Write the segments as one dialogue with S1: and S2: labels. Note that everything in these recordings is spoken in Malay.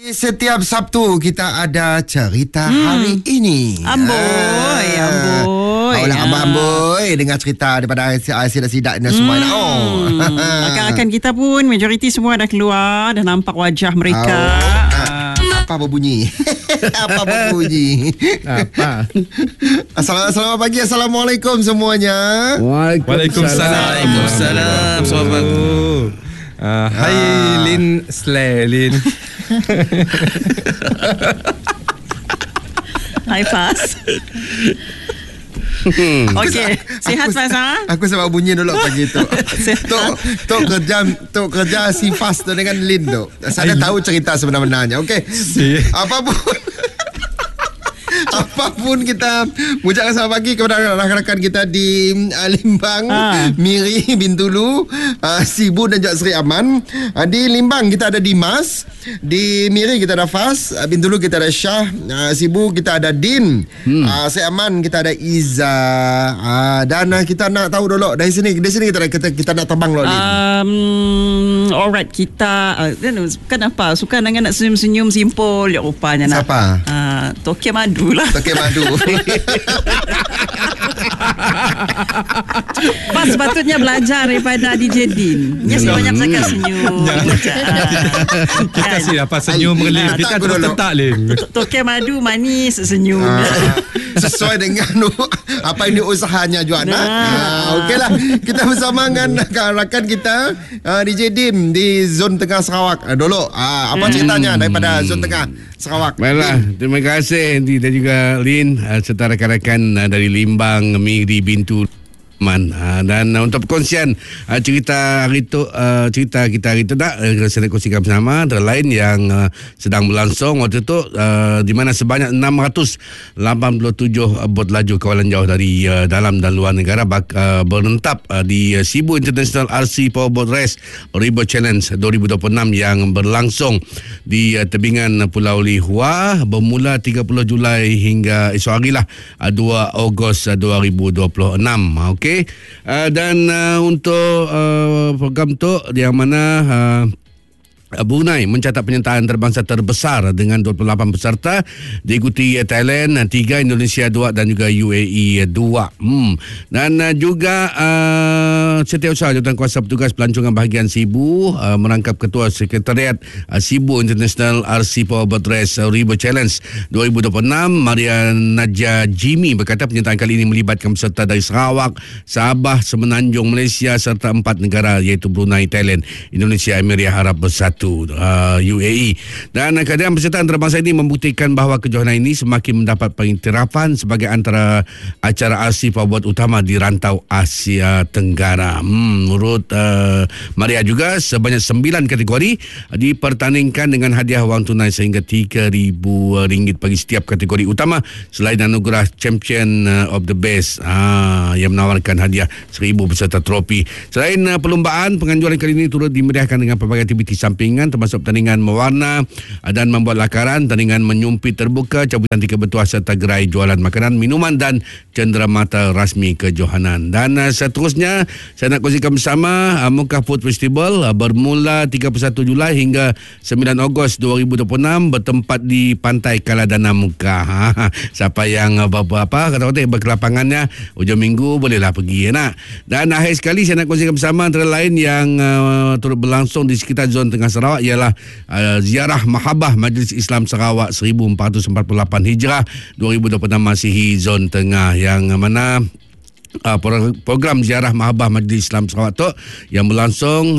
S1: Setiap Sabtu kita ada cerita hari ini.
S2: Amboi.
S1: Amboi dengar cerita daripada sidak-sidak dan semua.
S2: Rakan-rakan kita pun majoriti semua dah keluar, dah nampak wajah mereka.
S1: Apa berbunyi? Apa? Selamat pagi. Assalamualaikum semuanya.
S3: Waalaikumsalam. Selamat. Hai Lin Slelin.
S2: Hai Fas. Okey, sihat Fas ha?
S1: Aku sebab bunyi dulu pagi tu. Tok kerja si Fas tu dengan Lin tu. Saya tahu cerita sebenarnya. Okey. Apapun kita ucapkan selamat pagi kepada rakan-rakan kita di Limbang, Miri, Bintulu, Sibu dan juga Seri Aman. Di Limbang kita ada Dimas, di Miri kita ada Fas, Bintulu kita ada Syah, Sibu kita ada Din, Seri Aman kita ada Iza. Dan kita nak tahu dulu dari sini kita nak terbang dulu.
S2: Alright, kita kenapa suka dengan nak senyum-senyum simpul ya rupanya nak.
S1: Siapa?
S2: Toke Madu lah.
S1: Toke Madu.
S2: Pas sepatutnya belajar daripada DJ Din. Dia sebanyak sangat senyum.
S3: Kita kasih dapat senyum relief. Kita terus tentak Lin.
S2: Toke Madu manis senyum.
S1: Sesuai dengan apa ini usahanya juga okeylah, kita bersama dengan rakan kita DJ Din di Zon Tengah Sarawak dulu. Apa ceritanya daripada Zon Tengah Sarawak?
S4: Baiklah, terima kasih Andy dan juga Lin serta rakan-rakan dari Limbang, Miri, Bintu, dan untuk perkongsian cerita hari tu, cerita kita hari tu saya nak kongsikan bersama antara lain yang sedang berlangsung waktu tu, di mana sebanyak 687 bot laju kawalan jauh dari dalam dan luar negara berentap di Sibu International RC Powerboat Race River Challenge 2026 yang berlangsung di tebingan Pulau Lihua bermula 30 Julai hingga esok harilah 2 Ogos 2026. Okey. Dan untuk program tu yang mana Brunei mencatat penyertaan terbangsa terbesar dengan 28 peserta, diikuti Thailand 3, Indonesia 2 dan juga UAE 2. Dan juga Setiausaha Jawatankuasa Petugas Pelancongan Bahagian Sibu merangkap Ketua Sekretariat Sibu International RC Powerboat Race River Challenge 2026, Maria Naja Jimmy berkata penyertaan kali ini melibatkan peserta dari Sarawak, Sabah, Semenanjung Malaysia serta 4 negara iaitu Brunei, Thailand, Indonesia, Emirat Arab Bersatu, UAE. Dan kehadiran peserta antarabangsa ini membuktikan bahawa kejohanan ini semakin mendapat pengiktirafan sebagai antara acara RC Powerboat utama di rantau Asia Tenggara. Menurut Maria juga sebanyak 9 kategori dipertandingkan dengan hadiah wang tunai sehingga RM3,000 bagi setiap kategori utama selain anugerah Champion of the Best yang menawarkan hadiah 1,000 beserta trofi. Selain perlombaan, penganjuran kali ini turut dimeriahkan dengan pelbagai aktiviti sampingan termasuk pertandingan mewarna dan membuat lakaran, pertandingan menyumpit terbuka, cabutan tiket bertuah serta gerai jualan makanan, minuman dan cenderamata rasmi kejohanan. Dan seterusnya saya nak kongsikan bersama Mukah Food Festival bermula 31 Julai hingga 9 Ogos 2026 bertempat di Pantai Kaladana Mukah. Siapa yang kata-kata berkelapangannya hujung minggu bolehlah pergi nak. Dan akhir sekali saya nak kongsikan bersama antara lain yang turut berlangsung di sekitar Zon Tengah Sarawak ialah ziarah Mahabah Majlis Islam Sarawak 1448 Hijrah 2026 Masihi Zon Tengah, yang mana program ziarah Mahabah Majlis Islam Sarawak tu yang berlangsung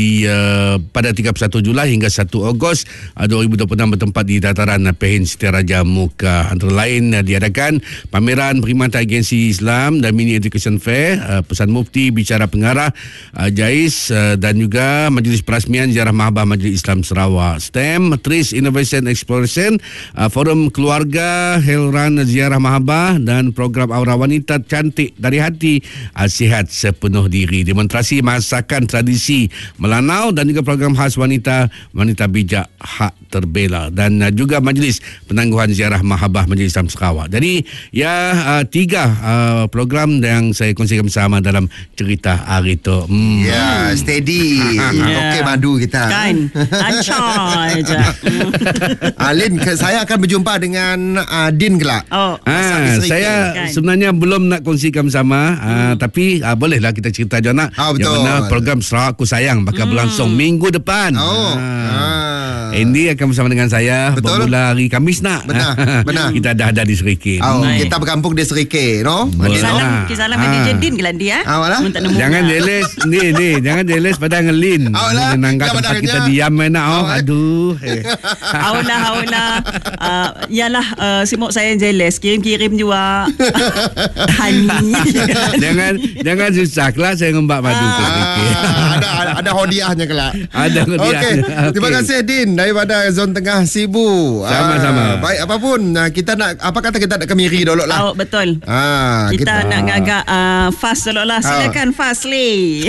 S4: pada 31 Julai hingga 1 Ogos 2026 bertempat di dataran Pehin Siti Raja Mukah. Antara lain diadakan pameran perkhidmatan agensi Islam dan mini education fair, pesan mufti, bicara pengarah, jais, dan juga majlis perasmian ziarah Mahabah Majlis Islam Sarawak, STEM, TRIS Innovation Exploration, forum keluarga, Helran ziarah Mahabah dan program Aura Wanita Cantik dari hati, sihat sepenuh diri. Demonstrasi masakan tradisi Melanau dan juga program khas wanita bijak hak terbela, dan juga majlis penangguhan ziarah Mahabah Majlis Islam Sarawak. Jadi tiga program yang saya kongsikan bersama dalam cerita hari tu.
S1: Ya, steady. Okey, madu kita.
S2: Kan, lancar je.
S1: Lin, saya akan berjumpa dengan Din kelak.
S4: Saya sebenarnya belum nak kongsikan bersama, tapi bolehlah kita cerita je nak.
S1: Betul.
S4: Yang mana program Sarawak Aku Sayang bakal berlangsung minggu depan. Andy akan bersama dengan saya.
S1: Betul.
S4: Bermula hari Khamis nak.
S1: Benar.
S4: Kita dah ada di Serikit.
S1: Kita berkampung di Serikit, no?
S2: Kisalam manager Din ke dia?
S4: Jangan jealous ni, jangan jealous pada ngelin. Menangkan tempat kita diam nak. Aduh.
S2: Aulah. Yalah, simuk saya jealous. Kirim juga. Honey.
S4: Jangan susahlah saya ngembak madu ke Serikit.
S1: Ada hadiahnya kelak.
S4: Ada hadiahnya.
S1: Okey. Terima kasih Din daripada Zon Tengah Sibu.
S4: Sama-sama.
S1: Baik, apapun kita nak, apa kata kita nak ke Miri dulu lah.
S2: Betul.
S1: Kita
S2: nak ngagak fast dulu lah. Silakan Fastly.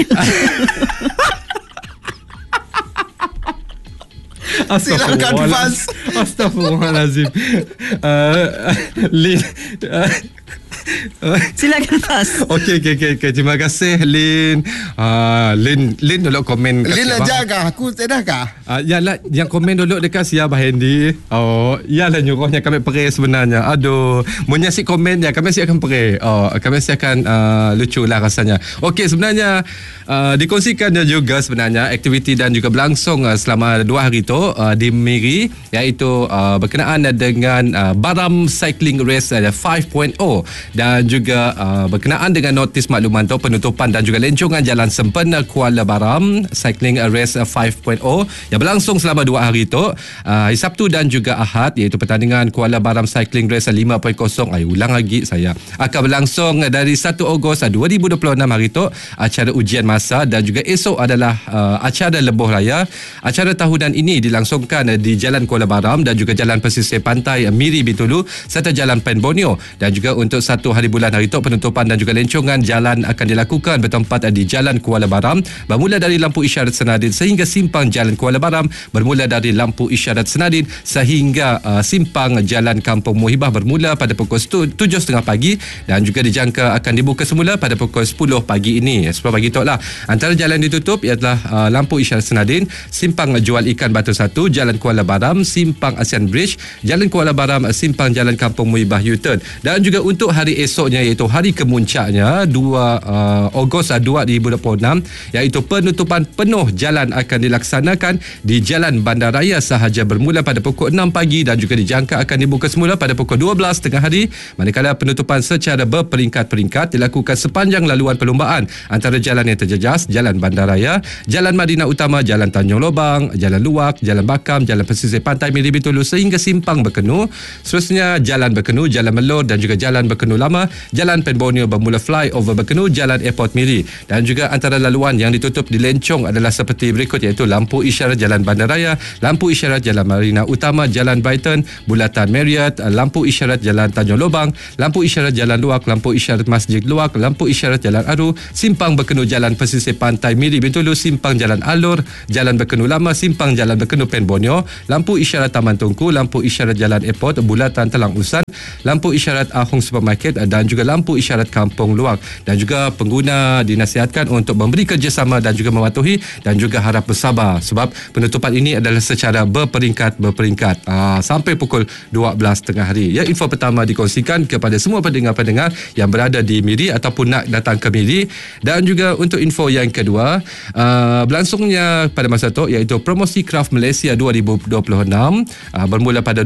S1: Silakan fast.
S3: Astaghfirullahalazim. Lin.
S2: Silakan fast.
S3: Okey. Terima kasih Lin. Lin dulu komen.
S1: Lin nak jaga aku sedah kah?
S3: Yalah, yang komen dulu dekat si Abah Hendy. Yalah nyuruhnya kami peri sebenarnya. Aduh, menyaksikan komen ya kami akan peri. Kami akan lucu lah rasanya. Okey, sebenarnya dikongsikan juga sebenarnya aktiviti dan juga berlangsung selama 2 hari tu di Miri, iaitu berkenaan dengan Baram Cycling Race 5.0 dan juga berkenaan dengan notis makluman tu penutupan dan juga lencongan Jalan Sempena Kuala Baram Cycling Race 5.0 yang berlangsung selama 2 hari tu, hari Sabtu dan juga Ahad, iaitu pertandingan Kuala Baram Cycling Race 5.0 ulang lagi saya akan berlangsung dari 1 Ogos 2026 hari tu, acara ujian masa, dan juga esok adalah acara lebuh raya. Acara tahunan ini dilangsungkan di Jalan Kuala Baram dan juga Jalan Pesisir Pantai Miri Bintulu serta Jalan Pen Borneo, dan juga untuk 1 hari bulan hari tu penutupan dan juga lencongan jalan akan dilakukan bertempat di Jalan Kuala Baram bermula dari lampu isyarat Senadin sehingga simpang Jalan Kuala Baram bermula dari lampu isyarat Senadin sehingga simpang Jalan Kampung Muhibah bermula pada pukul 7.30 pagi, dan juga dijangka akan dibuka semula pada pukul 10 pagi ini. 10 pagi tu lah. Antara jalan ditutup ialah lampu isyarat Senadin, simpang Jual Ikan Batu 1, Jalan Kuala Baram, simpang ASEAN Bridge, Jalan Kuala Baram, simpang Jalan Kampung Muhibah U-turn. Dan juga untuk hari esoknya, iaitu hari kemuncaknya 2 Ogos 2026, iaitu penutupan penuh jalan akan dilaksanakan di Jalan Bandaraya sahaja bermula pada pukul 6 pagi dan juga dijangka akan dibuka semula pada pukul 12 tengah hari, manakala penutupan secara berperingkat-peringkat dilakukan sepanjang laluan perlumbaan antara jalan yang terjejas, Jalan Bandaraya, Jalan Madinah Utama, Jalan Tanjung Lobang, Jalan Luwak, Jalan Bakam, Jalan Pesisir Pantai Miri Bintulu sehingga simpang Berkenu. Seterusnya Jalan Berkenu, Jalan Melor dan juga Jalan Berkenu Lama, Jalan Pen Borneo bermula flyover Berkenu, Jalan Airport Miri. Dan juga antara laluan yang ditutup di Lencong adalah seperti berikut, iaitu lampu isyarat Jalan Bandaraya, lampu isyarat Jalan Marina Utama, Jalan Brighton, Bulatan Marriott, lampu isyarat Jalan Tanjung Lobang, lampu isyarat Jalan Luwak, lampu isyarat Masjid Luwak, lampu isyarat Jalan Aru, simpang Berkenu Jalan Pesisir Pantai Miri Bintulu, simpang Jalan Alur, Jalan Berkenu Lama, simpang Jalan Berkenu Pen Borneo, lampu isyarat Taman Tungku, lampu isyarat Jalan Airport, Bulatan Telang Usan, lampu isyarat Ahong Supermarket dan juga lampu isyarat Kampung Luwak. Dan juga pengguna dinasihatkan untuk memberi kerjasama dan juga mematuhi dan juga harap bersabar sebab penutupan ini adalah secara berperingkat sampai pukul 12 tengah hari. Ya, info pertama dikongsikan kepada semua pendengar-pendengar yang berada di Miri ataupun nak datang ke Miri. Dan juga untuk info yang kedua, berlangsungnya pada masa itu iaitu promosi Kraft Malaysia 2026 bermula pada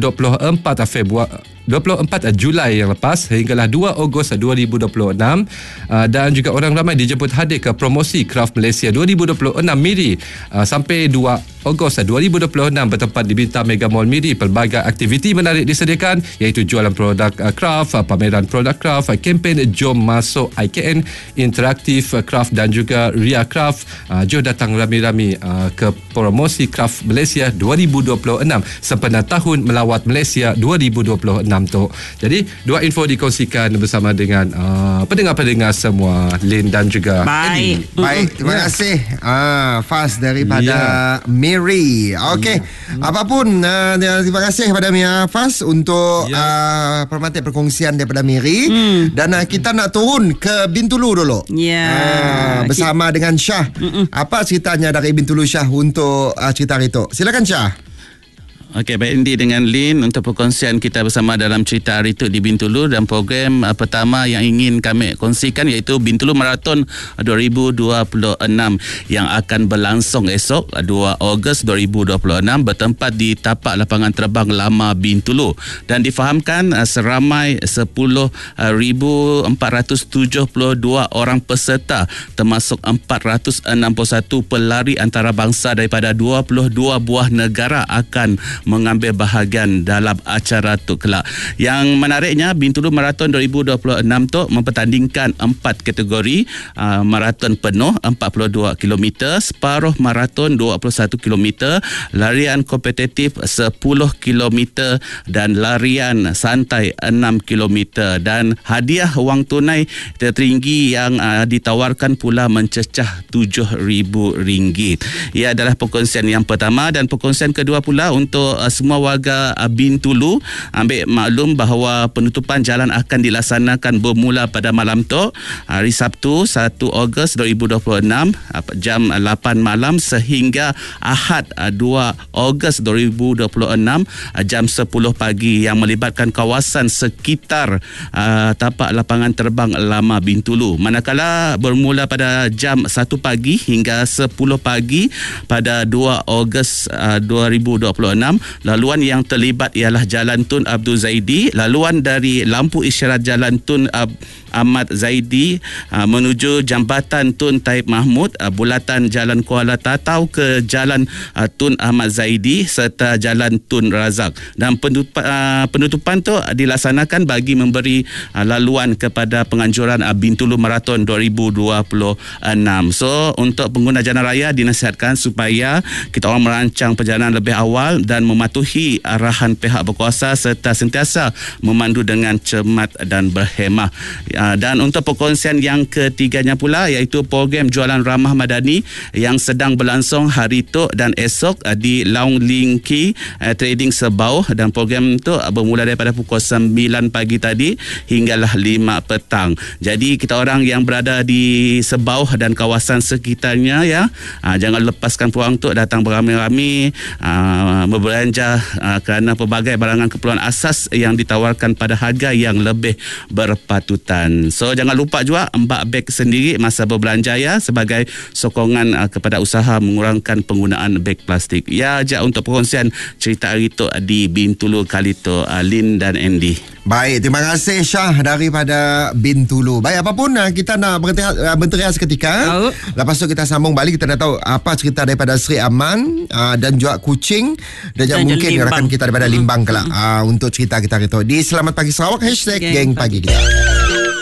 S3: 24 Julai yang lepas hinggalah 2 Ogos 2026, dan juga orang ramai dijemput hadir ke promosi Kraft Malaysia 2026 Miri sampai 2 Ogos 2026 bertempat di Bintang Mega Mall Miri. Pelbagai aktiviti menarik disediakan iaitu jualan produk craft, pameran produk craft, kempen Jom Masuk IKN, interaktif craft dan juga Ria Craft. Jom datang rami-rami ke promosi Craft Malaysia 2026 sempena tahun melawat Malaysia 2026 tu. Jadi dua info dikongsikan bersama dengan pendengar-pendengar semua, Lin dan juga Andy.
S1: Baik, terima kasih Faz daripada Miri. Okey, apapun terima kasih kepada Mia Faz untuk permantik perkongsian daripada Miri. Dan kita nak turun ke Bintulu dulu. Bersama dengan Syah. Apa ceritanya dari Bintulu, Syah, untuk cerita itu? Silakan, Syah.
S5: Okey, baik Andy dengan Lin untuk perkongsian kita bersama dalam cerita hari itu di Bintulu, dan program pertama yang ingin kami kongsikan iaitu Bintulu Marathon 2026 yang akan berlangsung esok 2 Ogos 2026 bertempat di tapak lapangan terbang lama Bintulu, dan difahamkan seramai 10,472 orang peserta termasuk 461 pelari antarabangsa daripada 22 buah negara akan mengambil bahagian dalam acara tu kelak. Yang menariknya, Bintulu Marathon 2026 tu mempertandingkan 4 kategori, maraton penuh 42 km, separuh maraton 21 km, larian kompetitif 10 km dan larian santai 6 km, dan hadiah wang tunai tertinggi yang ditawarkan pula mencecah RM7,000. Ia adalah perkongsian yang pertama, dan perkongsian kedua pula untuk semua warga Bintulu ambil maklum bahawa penutupan jalan akan dilaksanakan bermula pada malam tu, hari Sabtu 1 Ogos 2026 jam 8 malam sehingga Ahad 2 Ogos 2026 jam 10 pagi, yang melibatkan kawasan sekitar tapak lapangan terbang lama Bintulu. Manakala bermula pada jam 1 pagi hingga 10 pagi pada 2 Ogos 2026, laluan yang terlibat ialah Jalan Tun Abdul Zaidi, laluan dari lampu isyarat Jalan Tun Ahmad Zaidi menuju Jambatan Tun Taib Mahmud, bulatan Jalan Kuala Tatau ke Jalan Tun Ahmad Zaidi serta Jalan Tun Razak. Dan penutupan tu dilaksanakan bagi memberi laluan kepada penganjuran Bintulu Marathon 2026. So untuk pengguna jalan raya dinasihatkan supaya kita orang merancang perjalanan lebih awal dan mematuhi arahan pihak berkuasa serta sentiasa memandu dengan cermat dan berhemah. Dan untuk perkongsian yang ketiganya pula iaitu program jualan ramah madani yang sedang berlangsung hari itu dan esok di Long Ling Key Trading Sebau, dan program itu bermula daripada pukul 9 pagi tadi hinggalah 5 petang. Jadi kita orang yang berada di Sebau dan kawasan sekitarnya jangan lepaskan peluang untuk datang beramai-ramai berbelanja kerana pelbagai barangan keperluan asas yang ditawarkan pada harga yang lebih berpatutan. So jangan lupa juga embak beg sendiri masa berbelanja sebagai sokongan kepada usaha mengurangkan penggunaan beg plastik. Ajak untuk perkongsian cerita hari itu di Bintulu kali itu, Lin dan Andy.
S1: Baik, terima kasih Syah daripada Bintulu. Baik, apapun kita nak berteriak seketika. Lepas tu kita sambung balik, kita nak tahu apa cerita daripada Sri Aman dan juga Kuching dan mungkin rakan kita daripada Limbang kelak untuk cerita kita itu di Selamat Pagi Sarawak #Geng Pagi kita.